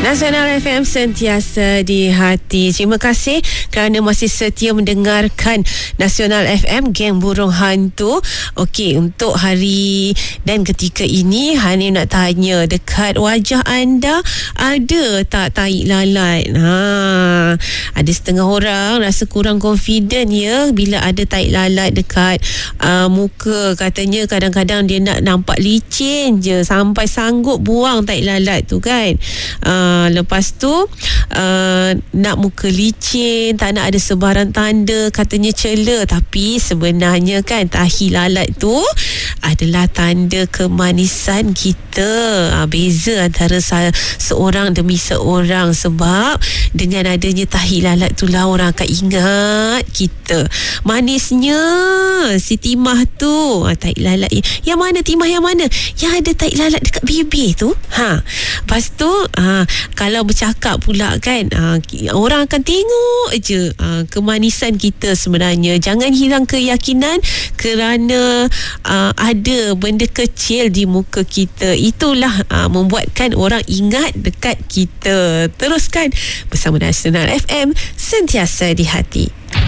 Nasional FM sentiasa di hati. Terima kasih kerana masih setia mendengarkan Nasional FM, Geng Burung Hantu. Okey, untuk hari dan ketika ini Hanif nak tanya, dekat wajah anda ada tak tahi lalat? Ada setengah orang rasa kurang confident ya bila ada tahi lalat dekat muka. Katanya kadang-kadang dia nak nampak licin je sampai sanggup buang tahi lalat tu kan. Lepas tu nak muka licin, tak nak ada sebaran tanda, katanya cela. Tapi sebenarnya kan tahi lalat tu adalah tanda kemanisan kita. Beza antara seorang demi seorang, sebab dengan adanya tahi lalat tu lah orang akan ingat kita. Manisnya si Timah tu. Tahi lalat yang mana Timah, yang mana? Yang ada tahi lalat dekat bibir tu. Lepas tu kalau bercakap pula kan, orang akan tengok je kemanisan kita sebenarnya. Jangan hilang keyakinan kerana ada benda kecil di muka kita. Itulah membuatkan orang ingat dekat kita. Teruskan bersama Nasional FM, sentiasa di hati.